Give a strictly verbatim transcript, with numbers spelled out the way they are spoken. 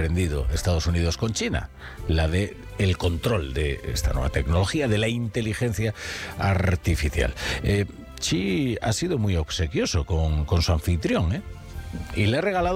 aprendido Estados Unidos con China, la de el control de esta nueva tecnología, de la inteligencia artificial. Eh, Xi ha sido muy obsequioso con, con su anfitrión, ¿eh? Y le ha regalado